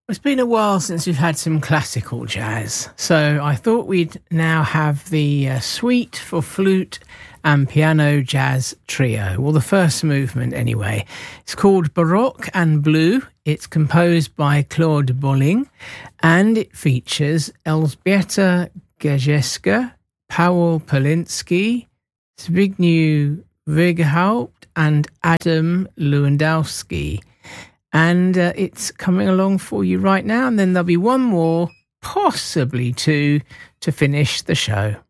It's been a while since we've had some classical jazz, so I thought we'd now have the suite for flute and piano jazz trio. Well, the first movement anyway. It's called Baroque and Blue. It's composed by Claude Bolling, and it features Elżbieta Gajewska, Paweł Polinsky, Zbigniew Weghaupt, and Adam Lewandowski. And it's coming along for you right now, and then there'll be one more, possibly two, to finish the show.